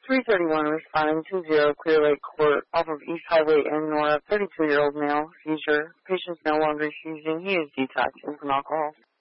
331 responding to 0 Clear Lake Court off of East Highway in Nora, 32-year-old male, seizure. Patient's no longer seizing. He is detoxing from alcohol.